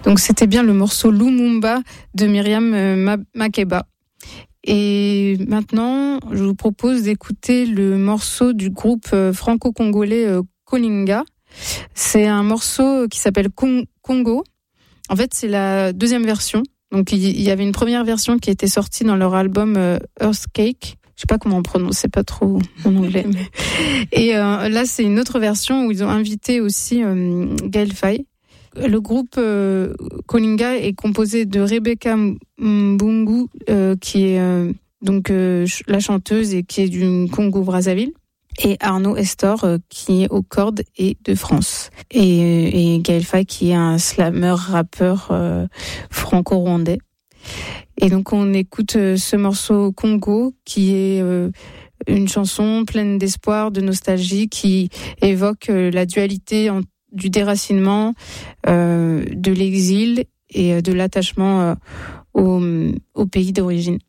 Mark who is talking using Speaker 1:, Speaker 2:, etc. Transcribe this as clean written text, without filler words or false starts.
Speaker 1: Donc c'était bien le morceau Lumumba de Myriam Makeba. Et maintenant, je vous propose d'écouter le morceau du groupe franco-congolais Kolinga. C'est un morceau qui s'appelle Congo. En fait, c'est la deuxième version. Donc il y avait une première version qui était sortie dans leur album Earthquake. Je sais pas comment on prononce, c'est pas trop en anglais. Mais... Et là, c'est une autre version où ils ont invité aussi Gaël Faye. Le groupe Kolinga est composé de Rebecca Mbungu, qui est donc la chanteuse et qui est du Congo-Brazzaville, et Arnaud Estor, qui est aux cordes et de France. Et Gaël Faye, qui est un slammer rappeur franco-rwandais. Et donc on écoute ce morceau Congo, qui est une chanson pleine d'espoir, de nostalgie, qui évoque la dualité du déracinement, de l'exil et de l'attachement au pays d'origine.